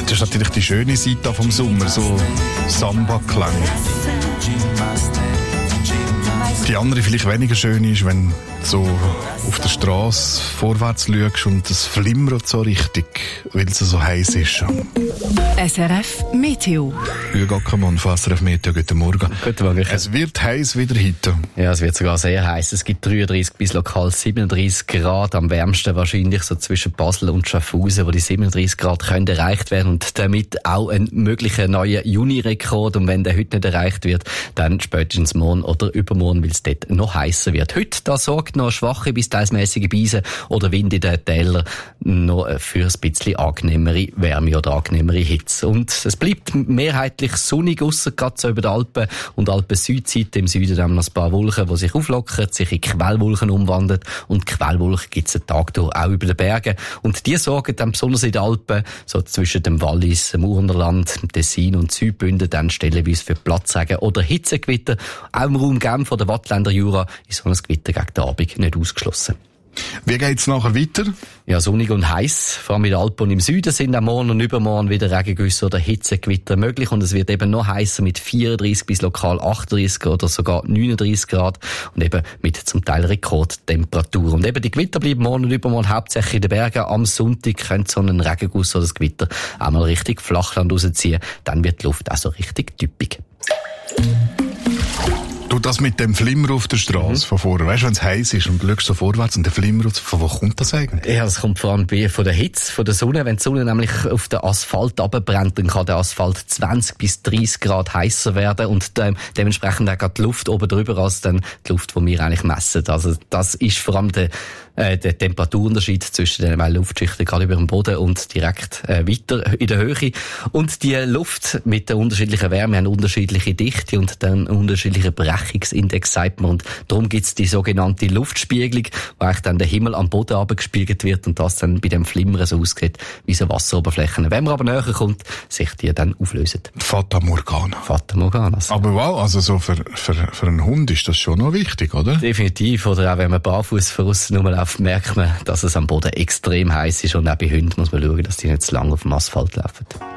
Das ist natürlich die schöne Seite vom Sommer, so Samba-Klang. Die andere vielleicht weniger schön ist, wenn du so auf der Straße vorwärts schaust und es flimmert so richtig, weil es so heiß ist. SRF Meteo. Hugo Ackermann von SRF Meteo, guten Morgen. Guten Morgen. Es wird heiß wieder heute. Ja, es wird sogar sehr heiß. Es gibt 33 bis lokal 37 Grad. Am wärmsten wahrscheinlich so zwischen Basel und Schaffhausen, wo die 37 Grad können erreicht werden und damit auch ein möglicher neuer Juni-Rekord. Und wenn der heute nicht erreicht wird, dann spätestens morgen oder übermorgen, weil es dort noch heißer wird. Heute, da sorgt noch schwache bis teilsmäßige Beise oder Wind in den Tälern noch für ein bisschen angenehmere Wärme oder angenehmere Hitze. Und es bleibt mehrheitlich sonnig, ausser gerade so über die Alpen und Alpen-Südseite. Im Süden haben wir noch ein paar Wolken, die sich auflockern, sich in Quellwolken umwandeln. Und Quellwolken gibt es einen Tag durch auch über den Bergen. Und die sorgen dann besonders in den Alpen, so zwischen dem Wallis, dem Urnerland, dem Tessin und Südbünden, dann stellenweise für Platzregen oder Hitzegewitter. Auch im Raum Genf oder Wattländer Jura ist so ein Gewitter gegen den Abend nicht ausgeschlossen. Wie geht's nachher weiter? Ja, sonnig und heiß. Vor allem in den Alpen und im Süden sind am Morgen und übermorgen wieder Regengüsse oder Hitzegewitter möglich. Und es wird eben noch heißer mit 34 bis lokal 38 oder sogar 39 Grad. Und eben mit zum Teil Rekordtemperatur. Und eben die Gewitter bleiben morgen und übermorgen hauptsächlich in den Bergen. Am Sonntag könnte so ein Regenguss oder das Gewitter auch mal richtig Flachland rausziehen. Dann wird die Luft auch so richtig typisch. Du, das mit dem Flimmer auf der Straße von vorher, weißt du, wenn es heiß ist und du schaust so vorwärts und der Flimmer, von wo kommt das eigentlich? Ja, das kommt vor allem von der Hitze, von der Sonne. Wenn die Sonne nämlich auf den Asphalt runterbrennt, dann kann der Asphalt 20 bis 30 Grad heißer werden und dementsprechend auch die Luft oben drüber als dann die Luft, die wir eigentlich messen. Also das ist vor allem der Temperaturunterschied zwischen den Luftschichten gerade über dem Boden und direkt weiter in der Höhe. Und die Luft mit der unterschiedlichen Wärme haben unterschiedliche Dichte und dann unterschiedliche Brechungsindex, sagt man. Und darum gibt's die sogenannte Luftspiegelung, wo eigentlich dann der Himmel am Boden runtergespiegelt wird und das dann bei dem Flimmern so aussieht wie so Wasseroberflächen. Wenn man aber näher kommt, sich die dann auflösen. Fata Morgana. Fata Morgana. Aber wow, also so für einen Hund ist das schon noch wichtig, oder? Definitiv. Oder auch wenn man barfuß von aussen rumläuft, merkt man, dass es am Boden extrem heiß ist und auch bei Hunden muss man schauen, dass die nicht zu lange auf dem Asphalt laufen.